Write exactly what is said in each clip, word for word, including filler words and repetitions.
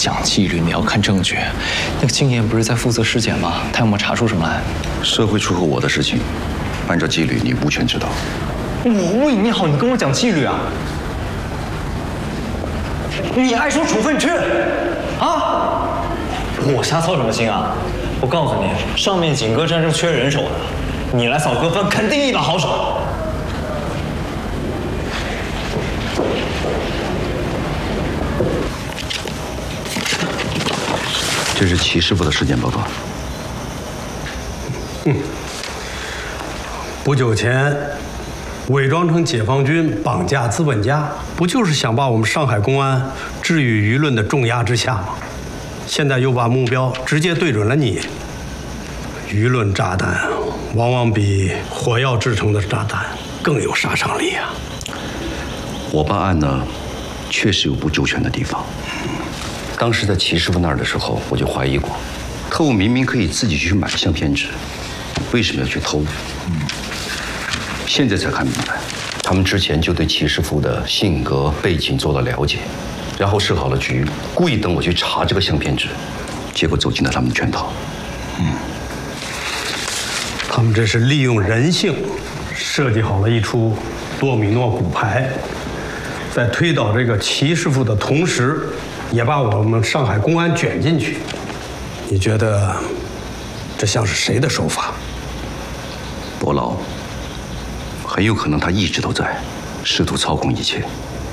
讲纪律，你要看证据。那个经验不是在负责尸检吗？他有没有查出什么来？ 社会出乎我的事情，按照纪律你无权知道。 我为你好，你跟我讲纪律啊？你爱说处分去啊？我瞎操什么心啊？我告诉你，上面锦歌站正缺人手的，你来扫歌分肯定一把好手。 这是齐师傅的尸检报告。 嗯，不久前伪装成解放军绑架资本家，不就是想把我们上海公安置于舆论的重压之下吗？现在又把目标直接对准了你。舆论炸弹往往比火药制成的炸弹更有杀伤力啊！ 我办案呢，确实有不周全的地方。当时在齐师傅那儿的时候，我就怀疑过，特务明明可以自己去买相片纸，为什么要去偷？现在才看明白，他们之前就对齐师傅的性格背景做了了解，然后设好了局，故意等我去查这个相片纸，结果走进了他们的圈套。 嗯，他们这是利用人性，设计好了一出多米诺骨牌，在推倒这个齐师傅的同时，也把我们上海公安卷进去。你觉得这像是谁的手法？ 伯劳，很有可能他一直都在，试图操控一切。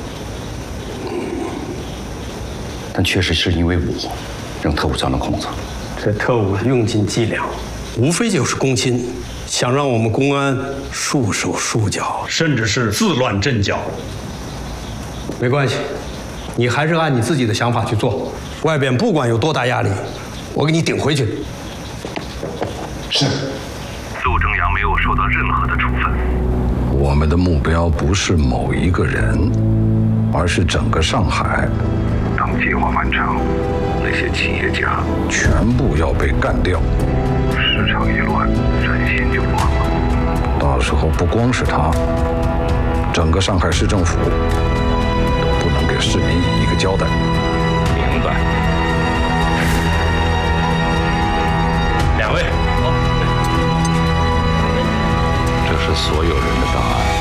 但确实是因为我，让特务钻了空子。 这特务用尽伎俩，无非就是攻心，想让我们公安束手束脚，甚至是自乱阵脚。没关系，你还是按你自己的想法去做。外边不管有多大压力，我给你顶回去。 是。 陆正阳没有受到任何的处分。 我们的目标不是某一个人，而是整个上海。 当计划完成，那些企业家全部要被干掉。 市场一乱，人心就乱了。 到时候不光是他，整个上海市政府都不能给市民一个交代。 明白。 两位，好。这是所有人的档案。